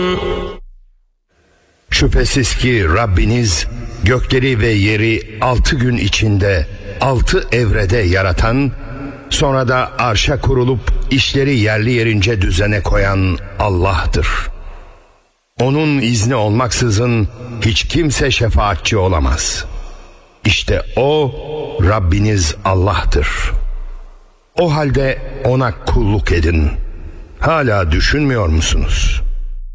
Şüphesiz ki Rabbiniz gökleri ve yeri 6 gün içinde 6 evrede yaratan, sonra da arşa kurulup işleri yerli yerince düzene koyan Allah'tır. Onun izni olmaksızın hiç kimse şefaatçi olamaz. İşte o Rabbiniz Allah'tır. O halde ona kulluk edin. Hala düşünmüyor musunuz?